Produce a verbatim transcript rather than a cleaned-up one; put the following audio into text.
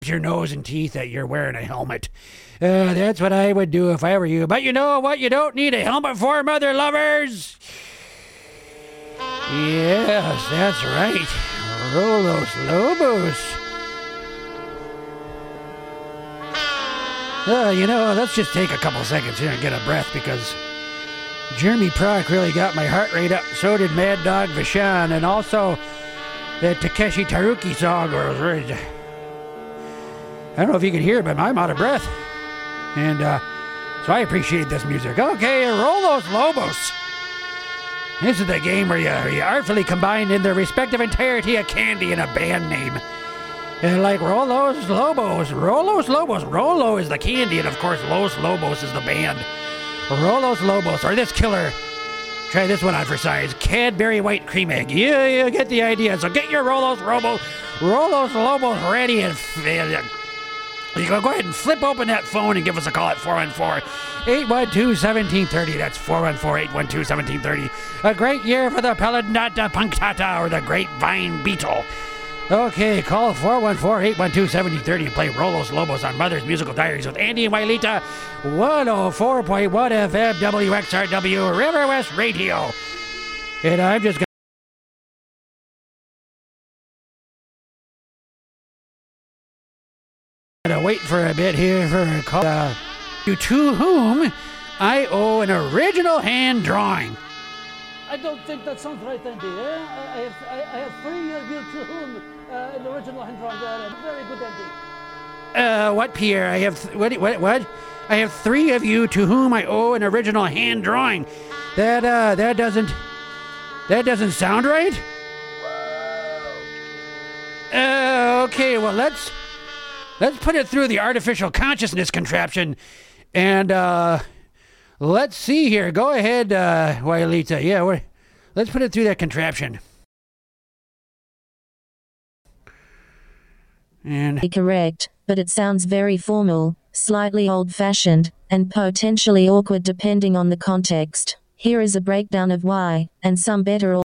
your nose and teeth that you're wearing a helmet. Uh, that's what I would do if I were you. But you know what you don't need a helmet for, mother lovers? Yes, that's right. Rolos Lobos. Uh, you know, let's just take a couple seconds here and get a breath, because Jeremy Proc really got my heart rate up. So did Mad Dog Vachon, and also that Takeshi Taruki song. I don't know if you can hear it, but I'm out of breath. And uh, so I appreciate this music. Okay, roll those Lobos. This is the game where you, you artfully combine in their respective entirety a candy and a band name. And like Rolos Lobos, Rolos Lobos, Rolo is the candy, and of course Los Lobos is the band. Rolos Lobos, or this killer, try this one on for size, Cadbury White Cream Egg. Yeah, you get the idea. So get your Rolos Robo, Rolos Lobos ready, and uh, you go ahead and flip open that phone and give us a call at four one four, eight one two, one seven three zero. That's four one four, eight one two, one seven three zero. A great year for the Pellinata Punctata, or the Grapevine Beetle. Okay, call four one four, eight one two, one seven three zero and play Rolos Lobos on Mother's Musical Diaries with Andy and Wailita, one oh four point one F M W X R W River West Radio. And I'm just gonna wait for a bit here for a call. Uh, to whom I owe an original hand drawing. I don't think that sounds right, Andy. Eh? I, I have I, I have three of you to whom uh, an original hand drawing. Uh, very good, Andy. Uh, what, Pierre? I have th- what? What? What? I have three of you to whom I owe an original hand drawing. That uh, that doesn't that doesn't sound right. Uh, okay. Well, let's let's put it through the artificial consciousness contraption, and uh. Let's see here. Go ahead, uh, Wailita. Yeah, we're, let's put it through that contraption. And correct, but it sounds very formal, slightly old-fashioned, and potentially awkward depending on the context. Here is a breakdown of why, and some better